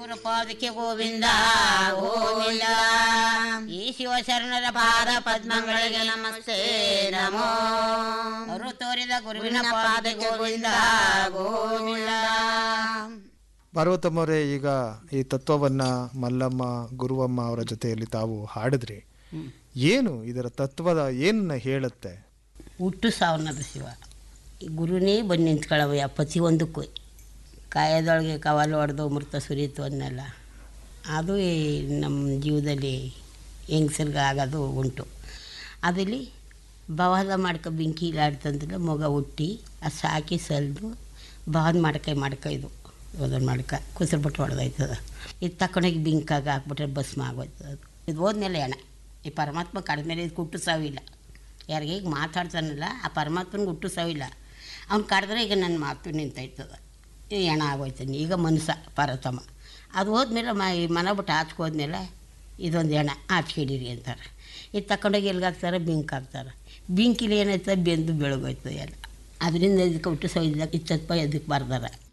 ಗುರು ಪಾದಕ್ಕೆ ಗೋವಿಂದ ಗೋವಿಂದ. ಈ ಶಿವಶರಣರ ಪಾದ ಪದ್ಮಗಳಿಗೆ ನಮಸ್ತೆ ನಮೋ. ಅವರು ತೋರಿದ ಗುರುವಿನ ಪಾದಕ್ಕೆ ಗೋವಿಂದ ಗೋವಿಂದ. ಪಾರ್ವತಮ್ಮವರೇ, ಈಗ ಈ ತತ್ವವನ್ನು ಮಲ್ಲಮ್ಮ ಗುರುವಮ್ಮ ಅವರ ಜೊತೆಯಲ್ಲಿ ತಾವು ಹಾಡಿದ್ರಿ. ಏನು ಇದರ ತತ್ವದ ಏನನ್ನ ಹೇಳುತ್ತೆ? ಹುಟ್ಟು ಸಾವನ್ನದ ಶಿವ ಗುರುನೇ ಬಂದು ನಿಂತ್ಕೊಳ್ಳವ ಪ್ರತಿಯೊಂದಕ್ಕೂ. ಕಾಯದೊಳಗೆ ಕವಲು ಹೊಡೆದು ಮೃತ ಸುರಿತು ಅನ್ನಲ್ಲ, ಅದು ನಮ್ಮ ಜೀವದಲ್ಲಿ ಹೆಂಗಸರ್ಗೆ ಆಗೋದು ಉಂಟು. ಅದಲ್ಲಿ ಬವಾದ ಮಾಡ್ಕೊ ಬೆಂಕಿ ಇಲ್ಲಾಡ್ತಂದ್ರೆ ಮಗ ಹುಟ್ಟಿ ಅದು ಸಾಕಿ ಸಲ್ದು ಬವಾದ ಮಾಡ್ಕೊ ಅದನ್ನು ಕುಸಿರು ಬಿಟ್ಟು ಹೊಡೆದೋಯ್ತದ. ಇದು ತಕೊಂಡೋಗಿ ಬೆಂಕಾಗ ಹಾಕ್ಬಿಟ್ರೆ ಭಸ್ಮ ಆಗೋಯ್ತದ. ಇದು ಹೋದ್ಮೇಲೆ ಹೆಣ. ಈ ಪರಮಾತ್ಮ ಕಡಿದ್ಮೇಲೆ ಇದು ಹುಟ್ಟು ಸಾವಿಲ್ಲ. ಯಾರಿಗೆ ಈಗ ಮಾತಾಡ್ತಾನಲ್ಲ ಆ ಪರಮಾತ್ಮನಿಗೆ ಹುಟ್ಟು ಸಾವಿಲ್ಲ. ಅವ್ನು ಕಡಿದ್ರೆ ಈಗ ನನ್ನ ಮಾತು ನಿಂತೈತದ, ಹೆಣ ಆಗೋಯ್ತಾನೆ. ಈಗ ಮನಸ್ಸ ಪಾರ್ವತಮ್ಮ ಅದು ಹೋದ್ಮೇಲೆ ಮನೆ ಬಿಟ್ಟು ಆಚ್ಕೋದ್ಮೇಲೆ ಇದೊಂದು ಹೆಣ ಆಚ್ಕಿಡೀರಿ ಅಂತಾರೆ. ಇದು ತಗೊಂಡೋಗಿ ಎಲ್ಗಾಕ್ತಾರೆ, ಬೆಂಕಿ ಹಾಕ್ತಾರೆ. ಬೆಂಕಿಲಿ ಏನಾಯ್ತದೆ, ಬೆಂದು ಬೆಳಗೋಯ್ತದೆ ಎಲ್ಲ. ಅದರಿಂದ ಇದಕ್ಕೆ ಹುಟ್ಟು ಸಾವಿಲ್ಲ. ಇದು ತತ್ವ ಎದಕ್ಕೆ ಬರ್ದಾರೆ.